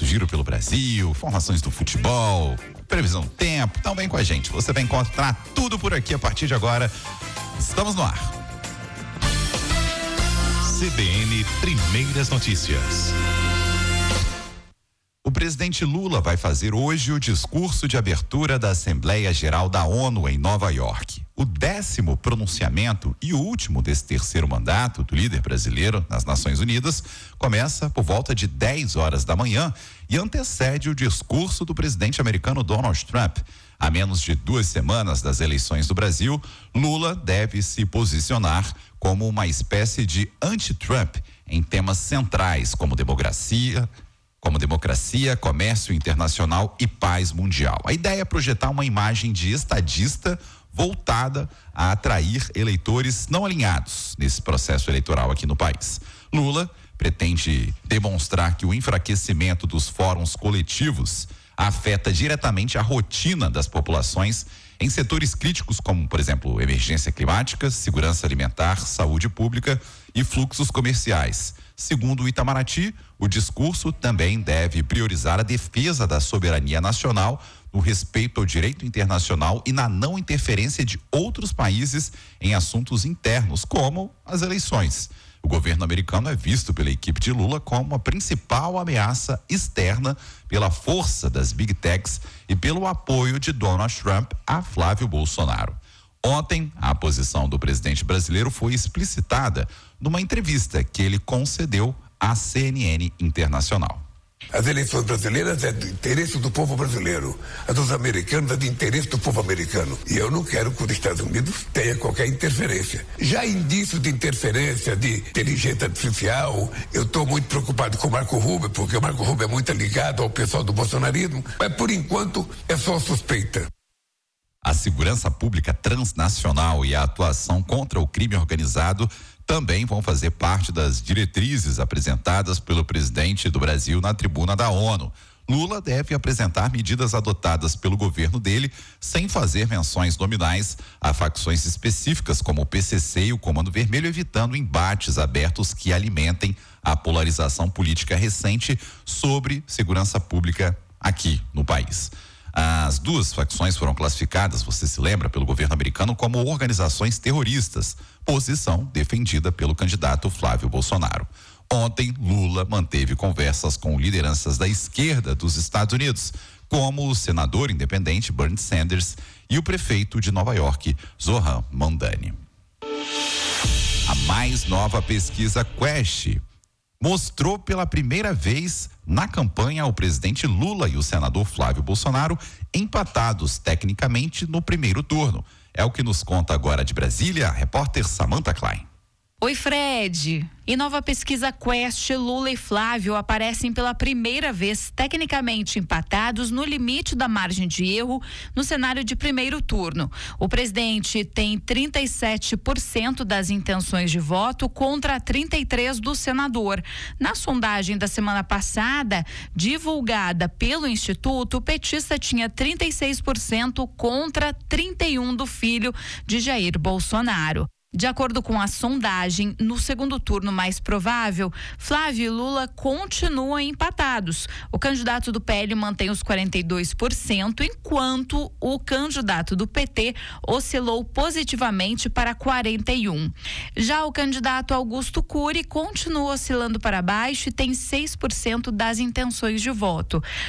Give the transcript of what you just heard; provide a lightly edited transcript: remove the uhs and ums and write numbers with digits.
giro pelo Brasil, informações do futebol, previsão do tempo. Então vem com a gente, você vai encontrar tudo por aqui a partir de agora. Estamos no ar. CBN Primeiras Notícias. O presidente Lula vai fazer hoje o discurso de abertura da Assembleia Geral da ONU em Nova York. O 10º pronunciamento e o último desse terceiro mandato do líder brasileiro nas Nações Unidas começa por volta de 10 horas da manhã e antecede o discurso do presidente americano Donald Trump. A menos de 2 semanas das eleições do Brasil, Lula deve se posicionar como uma espécie de anti-Trump em temas centrais como democracia, comércio internacional e paz mundial. A ideia é projetar uma imagem de estadista voltada a atrair eleitores não alinhados nesse processo eleitoral aqui no país. Lula pretende demonstrar que o enfraquecimento dos fóruns coletivos afeta diretamente a rotina das populações em setores críticos como, por exemplo, emergência climática, segurança alimentar, saúde pública e fluxos comerciais. Segundo o Itamaraty, o discurso também deve priorizar a defesa da soberania nacional, no respeito ao direito internacional e na não interferência de outros países em assuntos internos, como as eleições. O governo americano é visto pela equipe de Lula como a principal ameaça externa pela força das Big Techs e pelo apoio de Donald Trump a Flávio Bolsonaro. Ontem, a posição do presidente brasileiro foi explicitada numa entrevista que ele concedeu à CNN Internacional. As eleições brasileiras é do interesse do povo brasileiro. As dos americanos é do interesse do povo americano. E eu não quero que os Estados Unidos tenha qualquer interferência. Já indícios de interferência de inteligência artificial, eu estou muito preocupado com o Marco Rubio, porque o Marco Rubio é muito ligado ao pessoal do bolsonarismo, mas por enquanto é só suspeita. A segurança pública transnacional e a atuação contra o crime organizado também vão fazer parte das diretrizes apresentadas pelo presidente do Brasil na tribuna da ONU. Lula deve apresentar medidas adotadas pelo governo dele, sem fazer menções nominais a facções específicas como o PCC e o Comando Vermelho, evitando embates abertos que alimentem a polarização política recente sobre segurança pública aqui no país. As duas facções foram classificadas, você se lembra, pelo governo americano como organizações terroristas, posição defendida pelo candidato Flávio Bolsonaro. Ontem, Lula manteve conversas com lideranças da esquerda dos Estados Unidos, como o senador independente Bernie Sanders e o prefeito de Nova York, Zohran Mamdani. A mais nova pesquisa Quest mostrou pela primeira vez na campanha o presidente Lula e o senador Flávio Bolsonaro empatados tecnicamente no primeiro turno. É o que nos conta agora de Brasília a repórter Samantha Klein. Oi, Fred. Em nova pesquisa Quest, Lula e Flávio aparecem pela primeira vez tecnicamente empatados no limite da margem de erro no cenário de primeiro turno. O presidente tem 37% das intenções de voto contra 33% do senador. Na sondagem da semana passada, divulgada pelo Instituto, o petista tinha 36% contra 31% do filho de Jair Bolsonaro. De acordo com a sondagem, no segundo turno mais provável, Flávio e Lula continuam empatados. O candidato do PL mantém os 42%, enquanto o candidato do PT oscilou positivamente para 41%. Já o candidato Augusto Cury continua oscilando para baixo e tem 6% das intenções de voto.